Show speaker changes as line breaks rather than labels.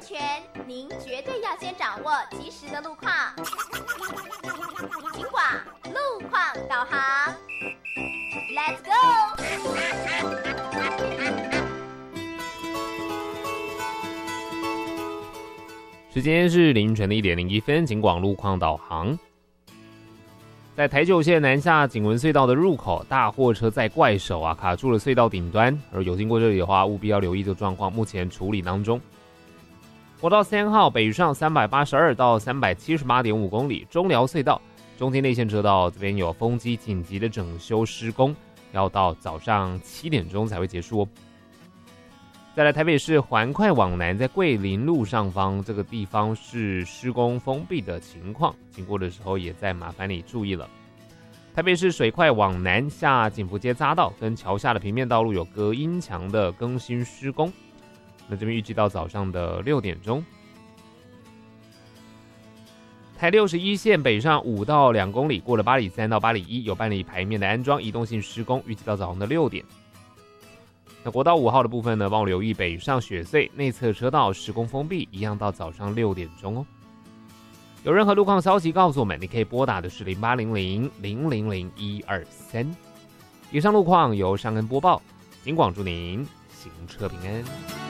全，您绝对要先掌握及时的路况。警广路况导航 ，Let's go！
时间是凌晨的1:01，警广路况导航。在台九线南下景文隧道的入口，大货车载怪手卡住了隧道顶端，而有经过这里的话，务必要留意这个状况，目前处理当中。国道3号北上382到378.5公里，中寮隧道中间内线车道这边有风机紧急的整修施工，要到早上7点钟才会结束哦。再来台北市环快往南，在桂林路上方这个地方是施工封闭的情况，经过的时候也在麻烦你注意了。台北市水快往南下景福街匝道跟桥下的平面道路有隔音墙的更新施工，那这边预计到早上的6点钟。台61线北上5到2公里，过了8里3到8里1有办理排面的安装移动性施工，预计到早上的6点。那国道5号的部分呢，帮我留意北上雪隧内侧车道施工封闭，一样到早上6点钟哦。有任何路况消息告诉我们，你可以拨打的是0800-000-123。以上路况由尚恩播报，警广祝您行车平安。